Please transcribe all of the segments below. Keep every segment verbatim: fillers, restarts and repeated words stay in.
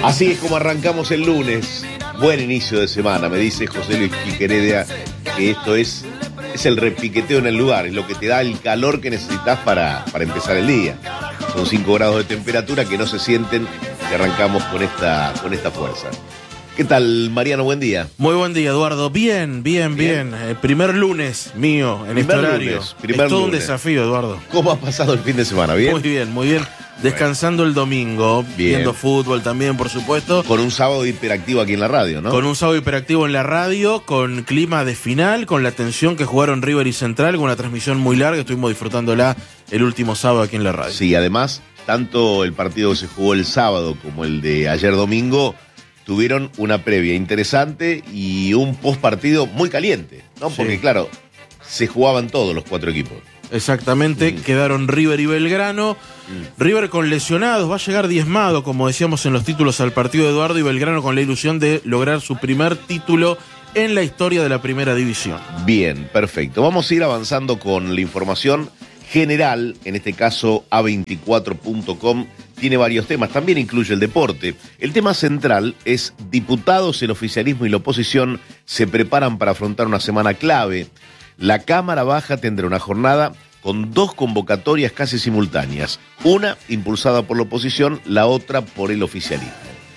Así es como arrancamos el lunes. Buen inicio de semana, me dice José Luis Quiqueredia, que esto es, es el repiqueteo en el lugar, es lo que te da el calor que necesitas para, para empezar el día. Son cinco grados de temperatura que no se sienten y arrancamos con esta, con esta fuerza. ¿Qué tal, Mariano? Buen día. Muy buen día, Eduardo. Bien, bien, bien. bien. El primer lunes mío en primer este horario. Lunes, primer es todo lunes. un desafío, Eduardo. ¿Cómo ha pasado el fin de semana? ¿Bien? Muy bien, muy bien. Descansando el domingo, Bien. Viendo fútbol también, por supuesto. Con un sábado hiperactivo aquí en la radio, ¿no? Con un sábado hiperactivo en la radio, con clima de final, con la tensión que jugaron River y Central, con una transmisión muy larga. Estuvimos disfrutándola el último sábado aquí en la radio. Sí, además, tanto el partido que se jugó el sábado como el de ayer domingo tuvieron una previa interesante y un post partido muy caliente, ¿no? Sí. Porque, claro, se jugaban todos los cuatro equipos. Exactamente, mm. quedaron River y Belgrano. Mm. River con lesionados, va a llegar diezmado, como decíamos en los títulos, al partido de Eduardo, y Belgrano con la ilusión de lograr su primer título en la historia de la primera división. Bien, perfecto. Vamos a ir avanzando con la información general, en este caso A veinticuatro punto com. Tiene varios temas, también incluye el deporte. El tema central es: diputados, el oficialismo y la oposición se preparan para afrontar una semana clave. La Cámara Baja tendrá una jornada con dos convocatorias casi simultáneas, una impulsada por la oposición, la otra por el oficialismo.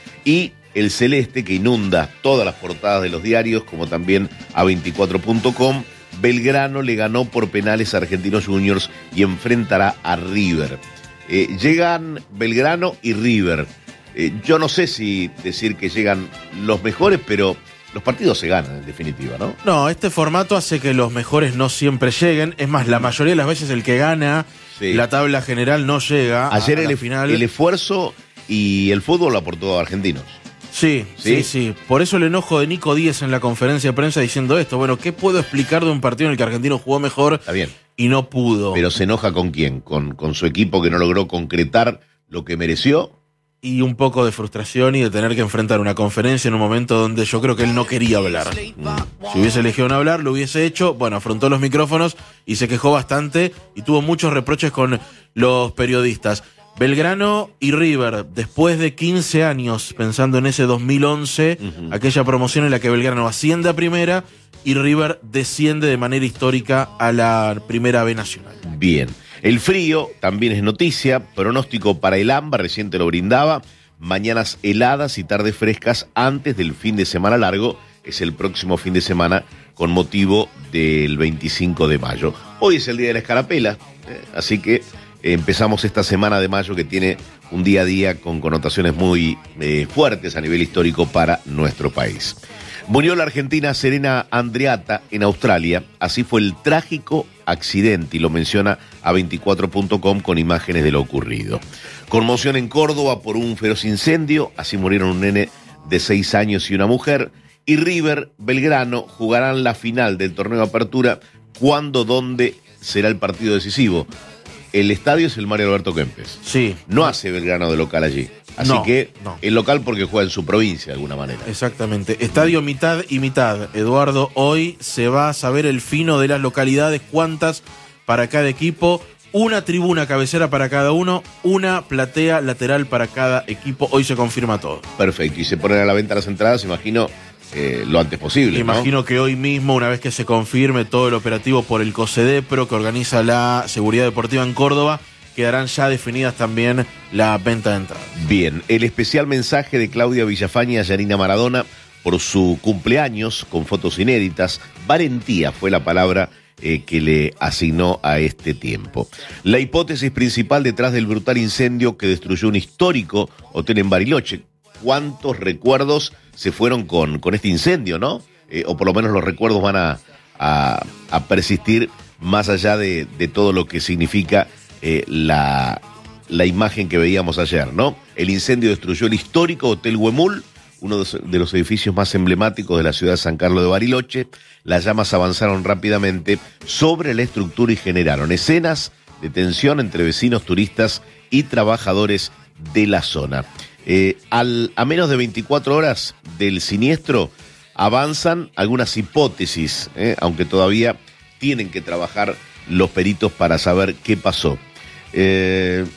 Y el celeste, que inunda todas las portadas de los diarios, como también A veinticuatro punto com, Belgrano le ganó por penales a Argentinos Juniors y enfrentará a River. Eh, llegan Belgrano y River. Eh, yo no sé si decir que llegan los mejores, pero los partidos se ganan, en definitiva, ¿no? No, este formato hace que los mejores no siempre lleguen. Es más, la mayoría de las veces el que gana sí. la tabla general no llega Ayer a, a el, la final. el esfuerzo y el fútbol lo aportó a Argentinos. Sí, sí, sí, sí. Por eso el enojo de Nico Díez en la conferencia de prensa diciendo esto. Bueno, ¿qué puedo explicar de un partido en el que Argentino jugó mejor Está bien. y no pudo? Pero se enoja ¿con quién? ¿Con, con su equipo que no logró concretar lo que mereció? Y un poco de frustración y de tener que enfrentar una conferencia en un momento donde yo creo que él no quería hablar. Mm. Si hubiese elegido no hablar, lo hubiese hecho. Bueno, afrontó los micrófonos y se quejó bastante y tuvo muchos reproches con los periodistas. Belgrano y River, después de quince años, pensando en ese dos mil once, uh-huh. aquella promoción en la que Belgrano asciende a primera y River desciende de manera histórica a la primera B nacional. Bien. El frío también es noticia. Pronóstico para el AMBA, recién te lo brindaba. Mañanas heladas y tardes frescas antes del fin de semana largo. Es el próximo fin de semana con motivo del veinticinco de mayo. Hoy es el día de la escarapela, eh, así que empezamos esta semana de mayo que tiene un día a día con connotaciones muy eh, fuertes a nivel histórico para nuestro país. Murió la argentina Serena Andreatta en Australia. Así fue el trágico accidente, y lo menciona A veinticuatro punto com con imágenes de lo ocurrido. Conmoción en Córdoba por un feroz incendio. Así murieron un nene de seis años y una mujer. Y River, Belgrano jugarán la final del torneo de apertura. ¿Cuándo, dónde será el partido decisivo? El estadio es el Mario Alberto Kempes. Sí. No hace Belgrano de local allí. Así no, que no. el local porque juega en su provincia de alguna manera. Exactamente. Estadio mitad y mitad. Eduardo, hoy se va a saber el fino de las localidades, cuántas para cada equipo, una tribuna cabecera para cada uno, una platea lateral para cada equipo. Hoy se confirma todo. Perfecto. Y se ponen a la venta las entradas, imagino, eh, lo antes posible, Imagino ¿no? que hoy mismo, una vez que se confirme todo el operativo por el COSEDEPRO, que organiza la Seguridad Deportiva en Córdoba, quedarán ya definidas también la venta de entradas. Bien, el especial mensaje de Claudia Villafañe a Yanina Maradona por su cumpleaños, con fotos inéditas. Valentía fue la palabra eh, que le asignó a este tiempo. La hipótesis principal detrás del brutal incendio que destruyó un histórico hotel en Bariloche. ¿Cuántos recuerdos se fueron con, con este incendio, no? Eh, o por lo menos los recuerdos van a, a, a persistir más allá de, de todo lo que significa Eh, la, la imagen que veíamos ayer, ¿no? El incendio destruyó el histórico Hotel Huemul, uno de los edificios más emblemáticos de la ciudad de San Carlos de Bariloche. Las llamas avanzaron rápidamente sobre la estructura y generaron escenas de tensión entre vecinos, turistas y trabajadores de la zona. Eh, al, a menos de veinticuatro horas del siniestro avanzan algunas hipótesis, eh, aunque todavía tienen que trabajar los peritos para saber qué pasó. Eh,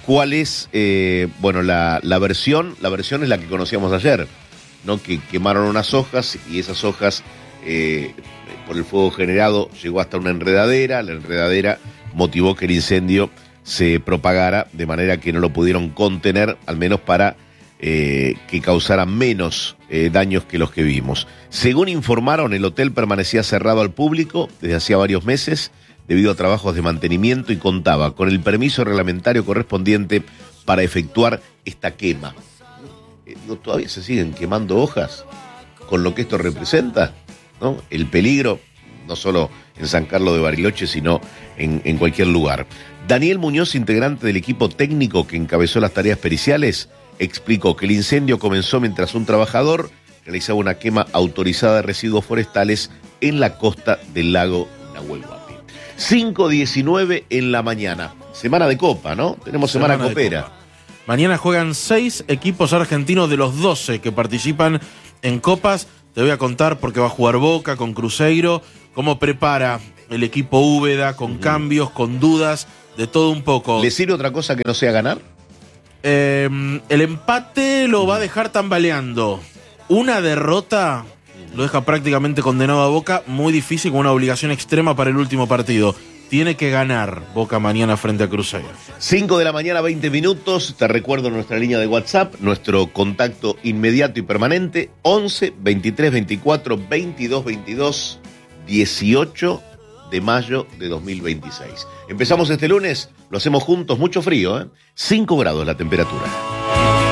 ¿Cuál es, eh, bueno, la, la versión? La versión es la que conocíamos ayer, ¿no? Que quemaron unas hojas y esas hojas, eh, por el fuego generado, llegó hasta una enredadera. La enredadera motivó que el incendio se propagara de manera que no lo pudieron contener, al menos para eh, que causara menos eh, daños que los que vimos. Según informaron, el hotel permanecía cerrado al público desde hacía varios meses debido a trabajos de mantenimiento y contaba con el permiso reglamentario correspondiente para efectuar esta quema. Eh, ¿no, todavía se siguen quemando hojas con lo que esto representa, ¿no? El peligro, no solo en San Carlos de Bariloche, sino en, en cualquier lugar. Daniel Muñoz, integrante del equipo técnico que encabezó las tareas periciales, explicó que el incendio comenzó mientras un trabajador realizaba una quema autorizada de residuos forestales en la costa del lago Nahuel Huapi. cinco diecinueve en la mañana. Semana de Copa, ¿no? Tenemos semana, semana copera. Mañana juegan seis equipos argentinos de los doce que participan en Copas. Te voy a contar porque va a jugar Boca con Cruzeiro, cómo prepara el equipo Úbeda, con uh-huh. cambios, con dudas, de todo un poco. ¿Le sirve otra cosa que no sea ganar? Eh, el empate lo va a dejar tambaleando. Una derrota lo deja prácticamente condenado a Boca, muy difícil, con una obligación extrema para el último partido. Tiene que ganar Boca mañana frente a Cruzeiro. cinco de la mañana, veinte minutos. Te recuerdo nuestra línea de WhatsApp, nuestro contacto inmediato y permanente, once, veintitrés, veinticuatro, veintidós, veintidós, dieciocho de mayo de dos mil veintiséis. Empezamos este lunes, lo hacemos juntos, mucho frío, ¿eh? cinco grados la temperatura.